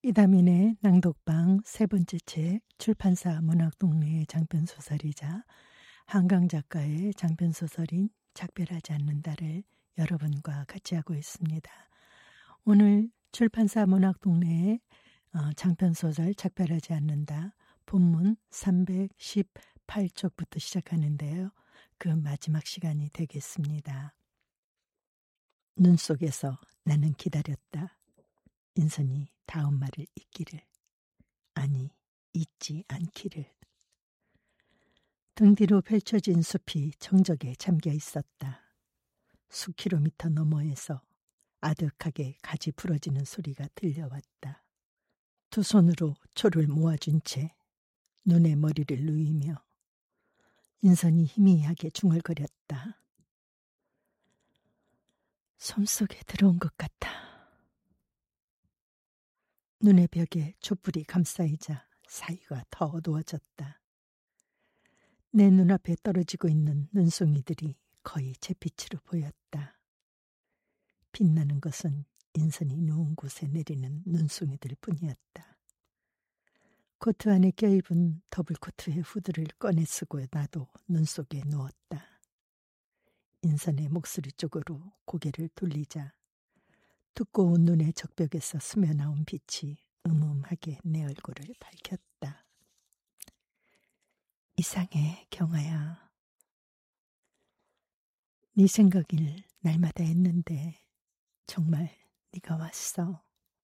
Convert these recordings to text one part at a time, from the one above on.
이다민의 낭독방 세 번째 책, 출판사 문학동네의 장편소설이자 한강 작가의 장편소설인 작별하지 않는다를 여러분과 같이 하고 있습니다. 오늘 출판사 문학동네의 장편소설 작별하지 않는다 본문 318쪽부터 시작하는데요. 그 마지막 시간이 되겠습니다. 눈 속에서 나는 기다렸다. 인선이 다음 말을 잊기를, 아니 잊지 않기를. 등 뒤로 펼쳐진 숲이 정적에 잠겨 있었다. 수킬로미터 너머에서 아득하게 가지 부러지는 소리가 들려왔다. 두 손으로 초를 모아준 채 눈에 머리를 누이며 인선이 희미하게 중얼거렸다. 손속에 들어온 것 같아. 눈의 벽에 촛불이 감싸이자 사이가 더 어두워졌다. 내 눈앞에 떨어지고 있는 눈송이들이 거의 제 빛으로 보였다. 빛나는 것은 인선이 누운 곳에 내리는 눈송이들 뿐이었다. 코트 안에 껴입은 더블 코트의 후드를 꺼내 쓰고 나도 눈 속에 누웠다. 인선의 목소리 쪽으로 고개를 돌리자 두꺼운 눈의 적벽에서 스며나온 빛이 음음하게 내 얼굴을 밝혔다. 이상해, 경아야. 네 생각을 날마다 했는데 정말 네가 왔어.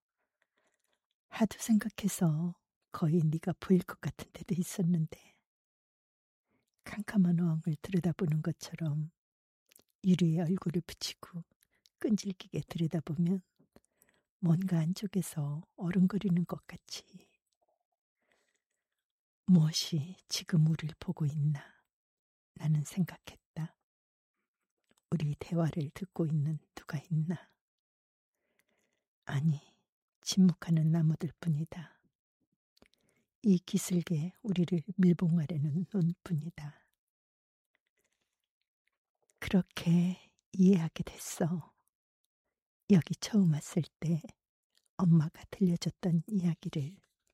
하도 생각해서 거의 네가 보일 것 같은 데도 있었는데 캄캄한 어항을 들여다보는 것처럼 유리에 얼굴을 붙이고 끈질기게 들여다보면 뭔가 안쪽에서 어른거리는 것 같이. 무엇이 지금 우리를 보고 있나? 나는 생각했다. 우리 대화를 듣고 있는 누가 있나? 아니, 침묵하는 나무들 뿐이다. 이 기슭에 우리를 밀봉하려는 눈뿐이다. 그렇게 이해하게 됐어. 여기 처음 왔을 때 엄마가 들려줬던 이야기를.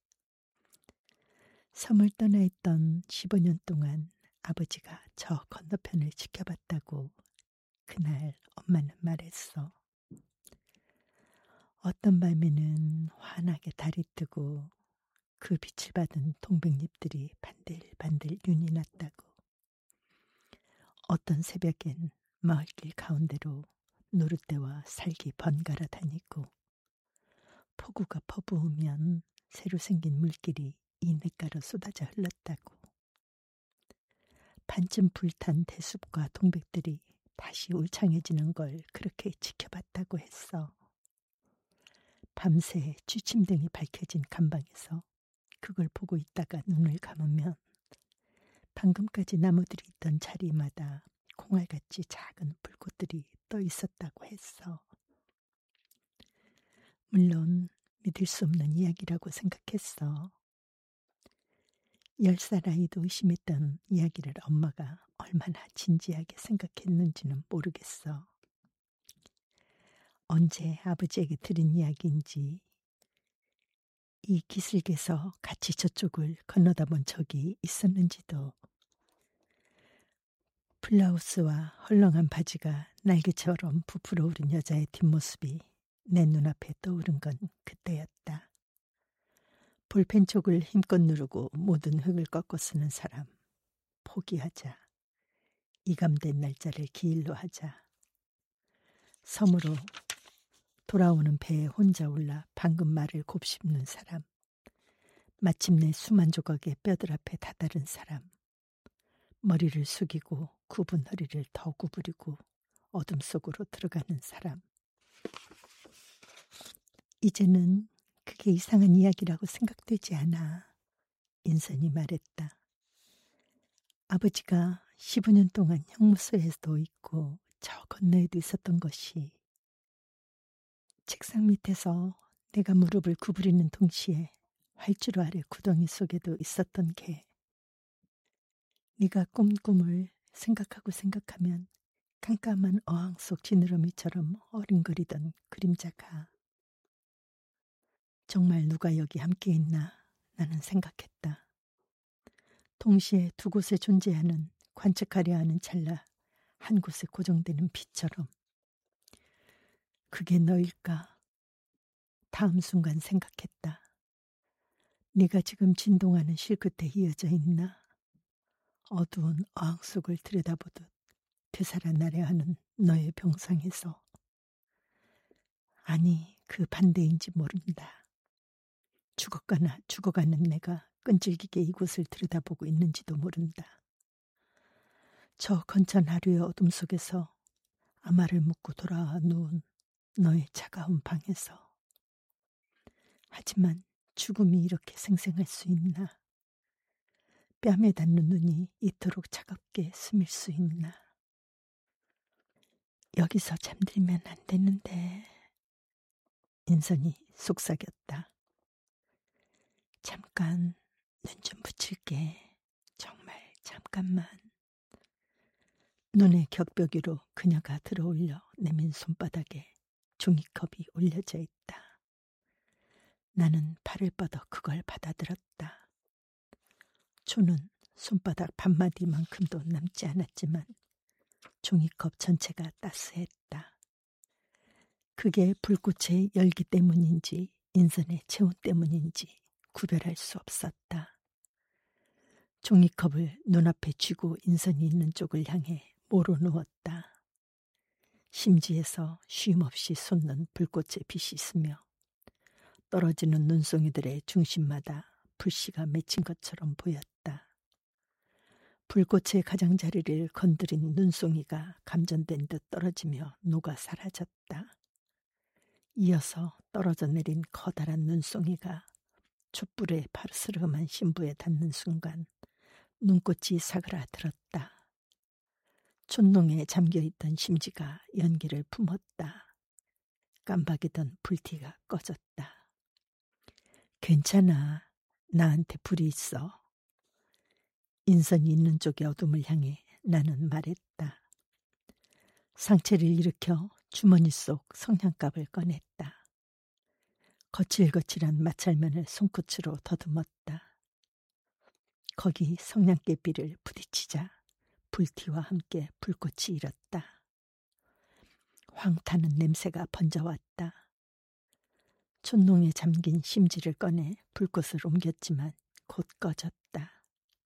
섬을 떠나 있던 15년 동안 아버지가 저 건너편을 지켜봤다고 그날 엄마는 말했어. 어떤 밤에는 환하게 달이 뜨고 그 빛을 받은 동백잎들이 반들반들 윤이 났다고. 어떤 새벽엔 마을길 가운데로 노릇대와 살기 번갈아 다니고 폭우가 퍼부으면 새로 생긴 물길이 이 냇가로 쏟아져 흘렀다고. 반쯤 불탄 대숲과 동백들이 다시 울창해지는 걸 그렇게 지켜봤다고 했어. 밤새 취침등이 밝혀진 간방에서 그걸 보고 있다가 눈을 감으면 방금까지 나무들이 있던 자리마다 콩알같이 작은 불꽃들이 떠 있었다고 했어. 물론 믿을 수 없는 이야기라고 생각했어. 10살 아이도 의심했던 이야기를 엄마가 얼마나 진지하게 생각했는지는 모르겠어. 언제 아버지에게 들은 이야기인지 이 기슭에서 같이 저쪽을 건너다 본 적이 있었는지도. 블라우스와 헐렁한 바지가 날개처럼 부풀어 오른 여자의 뒷모습이 내 눈앞에 떠오른 건 그때였다. 볼펜촉을 힘껏 누르고 모든 흙을 꺾어 쓰는 사람. 포기하자. 이감된 날짜를 기일로 하자. 섬으로 돌아오는 배에 혼자 올라 방금 말을 곱씹는 사람. 마침내 수만 조각의 뼈들 앞에 다다른 사람. 머리를 숙이고 굽은 허리를 더 구부리고 어둠 속으로 들어가는 사람. 이제는 그게 이상한 이야기라고 생각되지 않아. 인선이 말했다. 아버지가 15년 동안 형무소에도 있고 저 건너에도 있었던 것이 책상 밑에서 내가 무릎을 구부리는 동시에 활주로 아래 구덩이 속에도 있었던 게 네가 꿈을 생각하면 깜깜한 어항 속 지느러미처럼 어른거리던 그림자가 정말 누가 여기 함께 있나 나는 생각했다. 동시에 두 곳에 존재하는 관측하려 하는 찰나 한 곳에 고정되는 빛처럼. 그게 너일까? 다음 순간 생각했다. 네가 지금 진동하는 실끝에 이어져 있나? 어두운 어항 속을 들여다보듯 되살아나려 하는 너의 병상에서. 아니, 그 반대인지 모른다. 죽어가나 죽어가는 내가 끈질기게 이곳을 들여다보고 있는지도 모른다. 저 건천 하루의 어둠 속에서 아마를 묻고 돌아와 누운 너의 차가운 방에서. 하지만 죽음이 이렇게 생생할 수 있나? 뺨에 닿는 눈이 이토록 차갑게 스밀 수 있나? 여기서 잠들면 안 되는데. 인선이 속삭였다. 잠깐 눈 좀 붙일게. 정말 잠깐만. 눈의 격벽 위로 그녀가 들어올려 내민 손바닥에 종이컵이 올려져 있다. 나는 팔을 뻗어 그걸 받아들었다. 초는 손바닥 반마디만큼도 남지 않았지만 종이컵 전체가 따스했다. 그게 불꽃의 열기 때문인지 인선의 체온 때문인지 구별할 수 없었다. 종이컵을 눈앞에 쥐고 인선이 있는 쪽을 향해 모로 누웠다. 심지에서 쉼없이 솟는 불꽃의 빛이 스며 떨어지는 눈송이들의 중심마다 불씨가 맺힌 것처럼 보였다. 불꽃의 가장자리를 건드린 눈송이가 감전된 듯 떨어지며 녹아 사라졌다. 이어서 떨어져 내린 커다란 눈송이가 촛불의 파르스름한 신부에 닿는 순간 눈꽃이 사그라들었다. 촛농에 잠겨있던 심지가 연기를 품었다. 깜박이던 불티가 꺼졌다. 괜찮아. 나한테 불이 있어. 인선이 있는 쪽의 어둠을 향해 나는 말했다. 상체를 일으켜 주머니 속 성냥갑을 꺼냈다. 거칠거칠한 마찰면을 손끝으로 더듬었다. 거기 성냥개비를 부딪히자 불티와 함께 불꽃이 일었다. 황타는 냄새가 번져왔다. 촛농에 잠긴 심지를 꺼내 불꽃을 옮겼지만 곧 꺼졌다.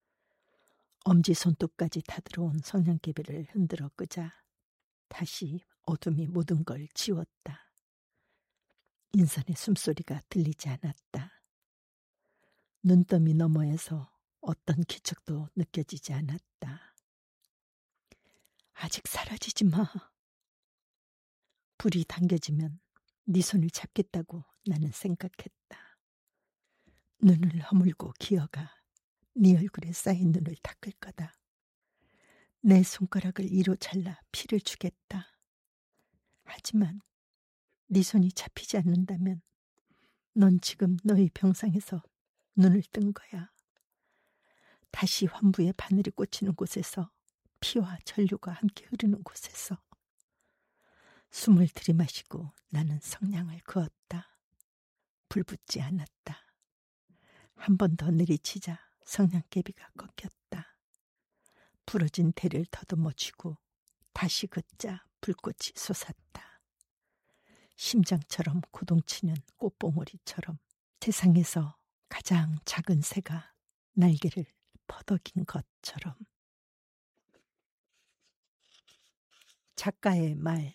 엄지손톱까지 다 들어온 성냥개비를 흔들어 끄자 다시 어둠이 모든 걸 지웠다. 인선의 숨소리가 들리지 않았다. 눈더미 너머에서 어떤 기척도 느껴지지 않았다. 아직 사라지지 마. 불이 당겨지면 네 손을 잡겠다고 나는 생각했다. 눈을 허물고 기어가 네 얼굴에 쌓인 눈을 닦을 거다. 내 손가락을 이로 잘라 피를 주겠다. 하지만 네 손이 잡히지 않는다면 넌 지금 너의 병상에서 눈을 뜬 거야. 다시 환부의 바늘이 꽂히는 곳에서 피와 전류가 함께 흐르는 곳에서. 숨을 들이마시고 나는 성냥을 그었다. 불붙지 않았다. 한 번 더 내리치자 성냥개비가 꺾였다. 부러진 대를 더듬어 쥐고 다시 긋자 불꽃이 솟았다. 심장처럼 고동치는 꽃봉오리처럼 세상에서 가장 작은 새가 날개를 퍼덕인 것처럼. 작가의 말.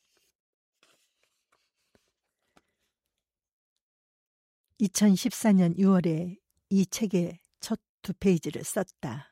2014년 6월에 이 책의 첫 2페이지를 썼다.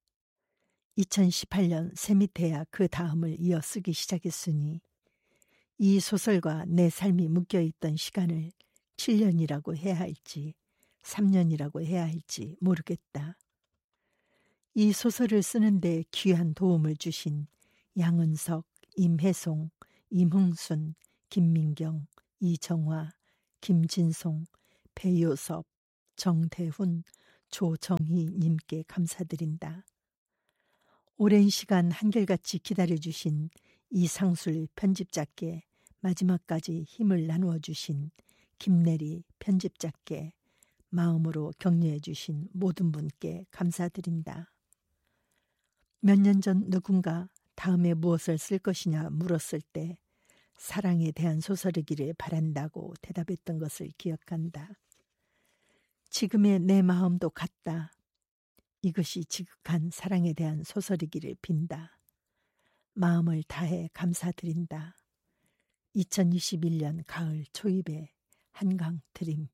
2018년 세미태야 그 다음을 이어 쓰기 시작했으니 이 소설과 내 삶이 묶여있던 시간을 7년이라고 해야 할지 3년이라고 해야 할지 모르겠다. 이 소설을 쓰는데 귀한 도움을 주신 양은석, 임혜송, 임흥순, 김민경, 이정화, 김진송, 배요섭, 정대훈, 조정희 님께 감사드린다. 오랜 시간 한결같이 기다려주신 이상술 편집자께 마지막까지 힘을 나누어 주신 김내리 편집자께 마음으로 격려해 주신 모든 분께 감사드린다. 몇 년 전 누군가 다음에 무엇을 쓸 것이냐 물었을 때 사랑에 대한 소설이기를 바란다고 대답했던 것을 기억한다. 지금의 내 마음도 같다. 이것이 지극한 사랑에 대한 소설이기를 빈다. 마음을 다해 감사드린다. 2021년 가을 초입의 한강 드림.